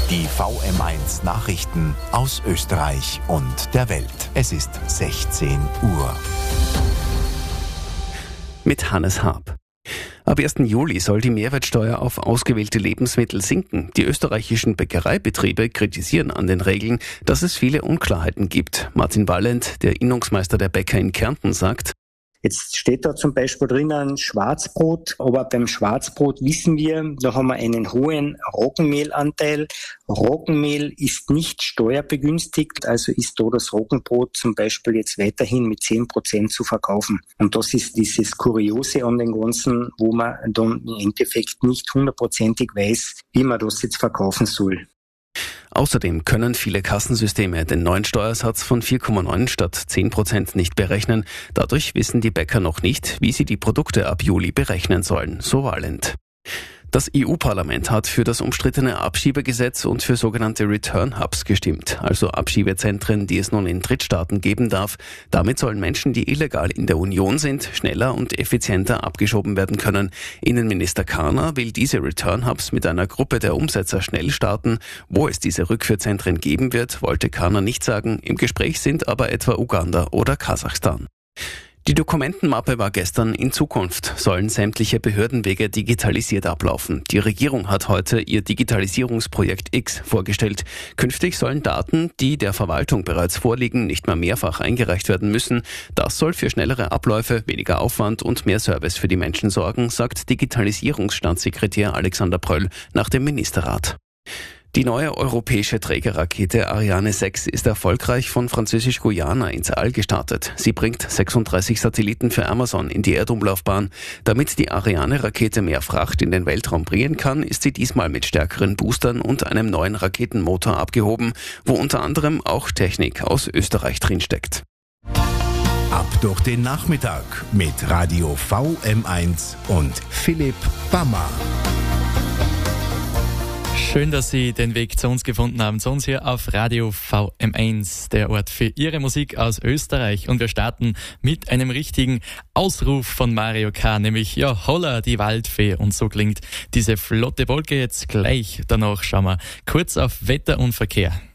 Die VM1 Nachrichten aus Österreich und der Welt. Es ist 16 Uhr. Mit Hannes Haab. Ab 1. Juli soll die Mehrwertsteuer auf ausgewählte Lebensmittel sinken. Die österreichischen Bäckereibetriebe kritisieren an den Regeln, dass es viele Unklarheiten gibt. Martin Ballent, der Innungsmeister der Bäcker in Kärnten, sagt: Jetzt steht da zum Beispiel drinnen Schwarzbrot, aber beim Schwarzbrot wissen wir, da haben wir einen hohen Roggenmehlanteil. Roggenmehl ist nicht steuerbegünstigt, also ist da das Roggenbrot zum Beispiel jetzt weiterhin mit 10% zu verkaufen. Und das ist dieses Kuriose an den Ganzen, wo man dann im Endeffekt nicht 100%ig weiß, wie man das jetzt verkaufen soll. Außerdem können viele Kassensysteme den neuen Steuersatz von 4,9 statt 10% nicht berechnen. Dadurch wissen die Bäcker noch nicht, wie sie die Produkte ab Juli berechnen sollen, so Valent. Das EU-Parlament hat für das umstrittene Abschiebegesetz und für sogenannte Return Hubs gestimmt, also Abschiebezentren, die es nun in Drittstaaten geben darf. Damit sollen Menschen, die illegal in der Union sind, schneller und effizienter abgeschoben werden können. Innenminister Karner will diese Return Hubs mit einer Gruppe der Umsetzer schnell starten. Wo es diese Rückführzentren geben wird, wollte Karner nicht sagen. Im Gespräch sind aber etwa Uganda oder Kasachstan. Die Dokumentenmappe war gestern. In Zukunft sollen sämtliche Behördenwege digitalisiert ablaufen. Die Regierung hat heute ihr Digitalisierungsprojekt X vorgestellt. Künftig sollen Daten, die der Verwaltung bereits vorliegen, nicht mehr mehrfach eingereicht werden müssen. Das soll für schnellere Abläufe, weniger Aufwand und mehr Service für die Menschen sorgen, sagt Digitalisierungsstaatssekretär Alexander Pröll nach dem Ministerrat. Die neue europäische Trägerrakete Ariane 6 ist erfolgreich von Französisch-Guyana ins All gestartet. Sie bringt 36 Satelliten für Amazon in die Erdumlaufbahn. Damit die Ariane-Rakete mehr Fracht in den Weltraum bringen kann, ist sie diesmal mit stärkeren Boostern und einem neuen Raketenmotor abgehoben, wo unter anderem auch Technik aus Österreich drinsteckt. Ab durch den Nachmittag mit Radio VM1 und Philipp Bammer. Schön, dass Sie den Weg zu uns gefunden haben, zu uns hier auf Radio VM1, der Ort für Ihre Musik aus Österreich. Und wir starten mit einem richtigen Ausruf von Mario K., nämlich ja, holla, die Waldfee. Und so klingt diese flotte Wolke jetzt gleich. Danach schauen wir kurz auf Wetter und Verkehr.